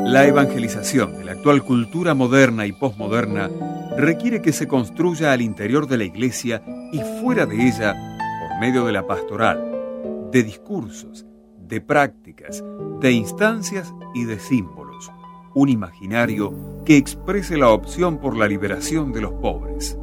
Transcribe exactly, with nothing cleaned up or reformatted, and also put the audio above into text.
La evangelización de la actual cultura moderna y posmoderna requiere que se construya al interior de la Iglesia y fuera de ella por medio de la pastoral, de discursos, de prácticas, de instancias y de símbolos. Un imaginario que exprese la opción por la liberación de los pobres.